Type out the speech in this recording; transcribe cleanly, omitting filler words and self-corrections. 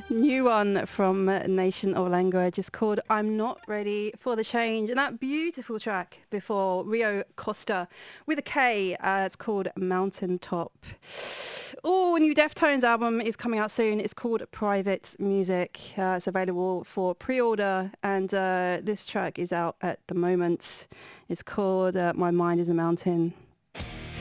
New one from Nation of Language is called I'm Not Ready for the Change. And that beautiful track before Rio Costa with a K, it's called Mountaintop. Oh, a new Deftones album is coming out soon. It's called Private Music. It's available for pre-order and this track is out at the moment. It's called My Mind is a Mountain.